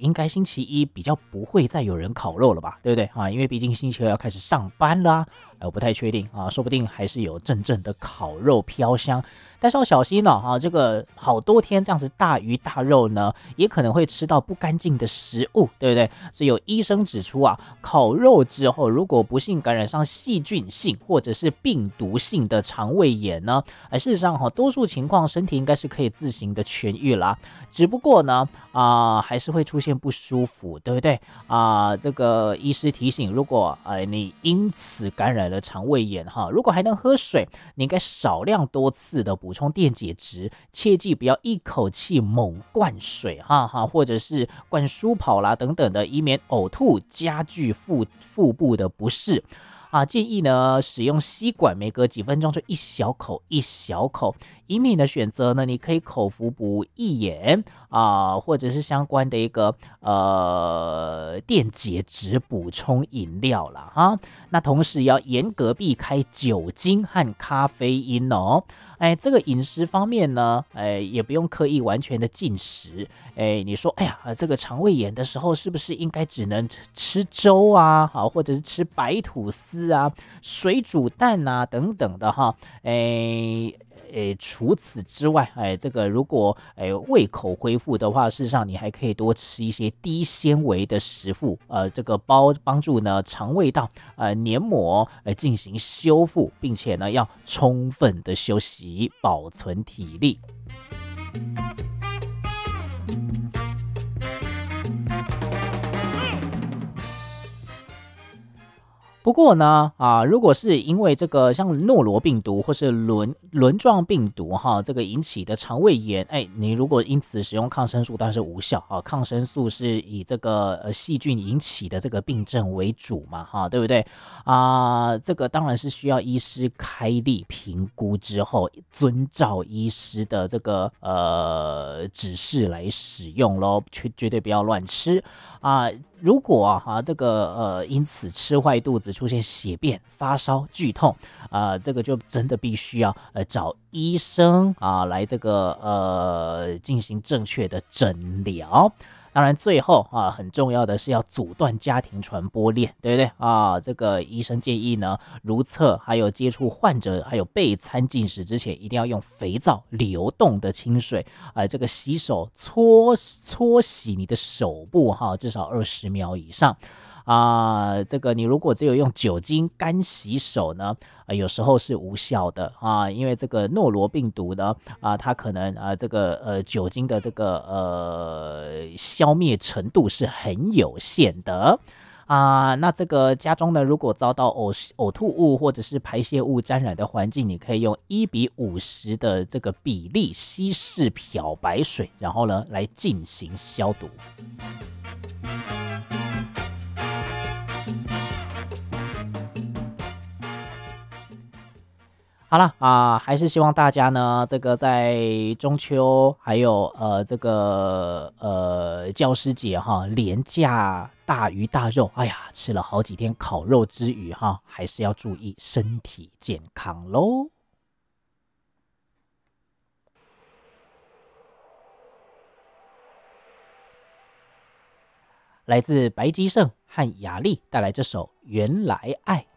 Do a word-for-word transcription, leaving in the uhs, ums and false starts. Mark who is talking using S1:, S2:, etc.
S1: 应该星期一比较不会再有人烤肉了吧，对不对啊？因为毕竟星期二要开始上班啦，我不太确定啊，说不定还是有阵阵的烤肉飘香。但是要小心了、哦、啊！这个好多天这样子大鱼大肉呢，也可能会吃到不干净的食物，对不对？所以有医生指出啊，烤肉之后如果不幸感染上细菌性或者是病毒性的肠胃炎呢，呃，事实上哈、哦，多数情况身体应该是可以自行的痊愈啦。只不过呢，啊、呃，还是会出现不舒服，对不对？啊、呃，这个医师提醒，如果呃你因此感染了肠胃炎哈，如果还能喝水，你应该少量多次的补充电解质，切记不要一口气猛灌水哈哈，或者是灌舒跑啦等等的，以免呕吐加剧腹腹部的不适。啊，建议呢使用吸管，每隔几分钟就一小口一小口。以免的选择呢，你可以口服补益盐啊，或者是相关的一个呃电解质补充饮料啦哈。那同时也要严格避开酒精和咖啡因哦。哎，这个饮食方面呢，哎，也不用刻意完全的禁食。哎，你说，哎呀，这个肠胃炎的时候，是不是应该只能吃粥啊，好，或者是吃白吐司啊、水煮蛋啊等等的哈？哎。诶，除此之外，哎，这个如果诶胃口恢复的话，事实上你还可以多吃一些低纤维的食物，呃，这个包帮助呢肠胃道呃黏膜呃进行修复，并且呢要充分的休息，保存体力。不过呢，啊，如果是因为这个像诺罗病毒或是轮轮状病毒哈，这个引起的肠胃炎，哎，你如果因此使用抗生素，当然是无效啊。抗生素是以这个呃细菌引起的这个病症为主嘛，哈，对不对？啊，这个当然是需要医师开立评估之后，遵照医师的这个呃指示来使用咯，绝绝对不要乱吃啊。如果啊，啊这个呃因此吃坏肚子，出现血便、发烧、剧痛，啊、呃，这个就真的必须要呃找医生啊来这个呃进行正确的诊疗。当然，最后啊，很重要的是要阻断家庭传播链，对不对啊？这个医生建议呢，如厕还有接触患者还有备餐进食之前，一定要用肥皂流动的清水，啊、呃，这个洗手搓搓洗你的手部哈，至少二十秒以上。啊、呃，这个你如果只有用酒精干洗手呢，呃，有时候是无效的啊，因为这个诺罗病毒呢，啊，它可能啊，这个呃酒精的这个呃消灭程度是很有限的。啊，那这个家中呢，如果遭到呕呕吐物或者是排泄物沾染的环境，你可以用一比五十的这个比例稀释漂白水，然后呢来进行消毒。好了啊、呃，还是希望大家呢，这个在中秋还有呃这个呃教师节哈，连假大鱼大肉，哎呀，吃了好几天烤肉之余哈，还是要注意身体健康喽。来自白吉胜和雅丽带来这首《原来爱》。